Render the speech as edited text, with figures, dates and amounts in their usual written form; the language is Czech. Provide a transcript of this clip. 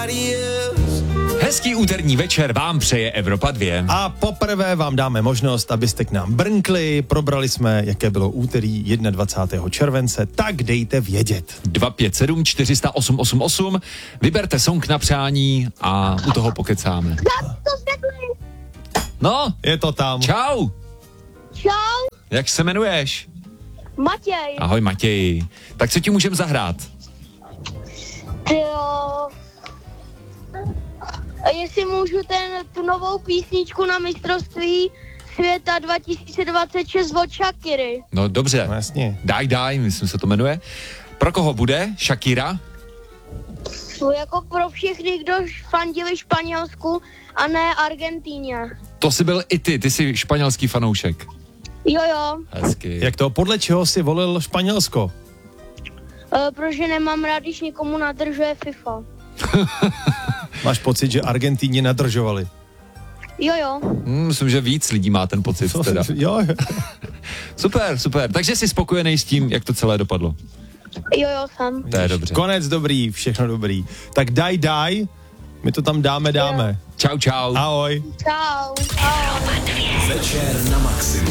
Hezký úterní večer vám přeje Evropa 2. A poprvé vám dáme možnost, abyste k nám brnkli. Probrali jsme, jaké bylo úterý 21. července, tak dejte vědět. 257 408 88. Vyberte song na přání a u toho pokecáme. No, Je to tam. čau. Čau, Jak se jmenuješ? Matěj. Ahoj Matěj. Tak co ti můžeme zahrát? Tyjo. A jestli můžu tu novou písničku na mistrovství světa 2026 od Shakiry. No dobře. No, jasně. Daj, myslím se to jmenuje. Pro koho bude? Shakira? Jako pro všechny, kdo fandili Španělsku a ne Argentíně. To jsi byl i ty jsi španělský fanoušek. Jo. Hezky. Jak to, podle čeho jsi volil Španělsko? Protože nemám rád, když někomu nadržuje FIFA. Máš pocit, že Argentíně nadržovali? Jo. Myslím, že víc lidí má ten pocit teda. Jo. Super. Takže jsi spokojený s tím, jak to celé dopadlo. Jo, jsem. To je dobře. Konec dobrý, všechno dobrý. Tak daj, my to tam dáme. Čau. Ahoj. Čau. Večer na maximum.